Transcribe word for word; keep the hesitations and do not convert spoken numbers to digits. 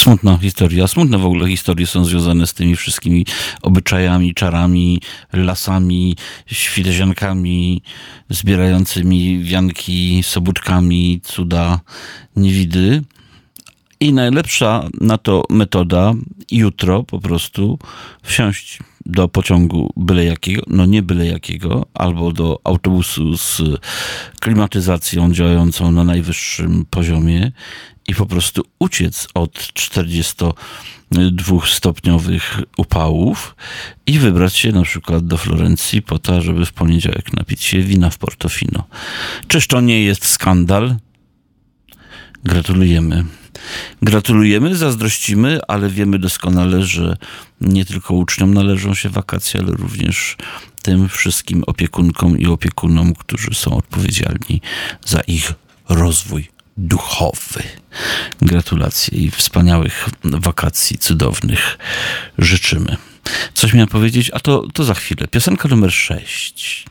Smutna historia. Smutne w ogóle historie są związane z tymi wszystkimi obyczajami, czarami, lasami, świleziankami, zbierającymi wianki, sobótkami, cuda, niewidy. I najlepsza na to metoda jutro po prostu wsiąść do pociągu byle jakiego, no nie byle jakiego, albo do autobusu z klimatyzacją działającą na najwyższym poziomie i po prostu uciec od czterdziestodwustopniowych upałów i wybrać się na przykład do Florencji po to, żeby w poniedziałek napić się wina w Portofino. Czyż to nie jest skandal? Gratulujemy. Gratulujemy, zazdrościmy, ale wiemy doskonale, że nie tylko uczniom należą się wakacje, ale również tym wszystkim opiekunkom i opiekunom, którzy są odpowiedzialni za ich rozwój duchowy. Gratulacje i wspaniałych wakacji cudownych życzymy. Coś miałem powiedzieć, a to, to za chwilę. Piosenka numer sześć.